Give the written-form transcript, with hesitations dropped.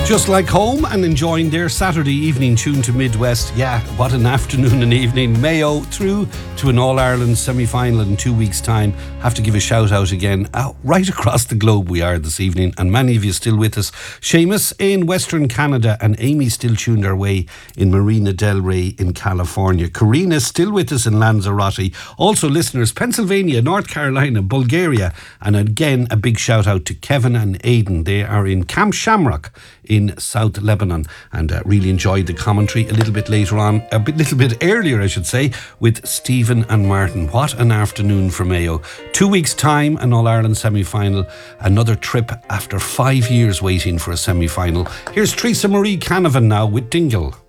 Just like home and enjoying their Saturday evening tune to Midwest. Yeah, what an afternoon and evening. Mayo through to an All-Ireland semi-final in 2 weeks' time. Have to give a shout out again. Right across the globe we are this evening, and many of you still with us. Seamus in Western Canada and Amy still tuned our way in Marina Del Rey in California. Karina still with us in Lanzarote. Also listeners, Pennsylvania, North Carolina, Bulgaria, and again a big shout out to Kevin and Aidan. They are in Camp Shamrock in South Lebanon, and really enjoyed the commentary a little bit later on, little bit earlier I should say, with Stephen and Martin. What an afternoon for Mayo. 2 weeks time, an All-Ireland semi-final, another trip after 5 years waiting for a semi-final. Here's Teresa Marie Canavan now with Dingle.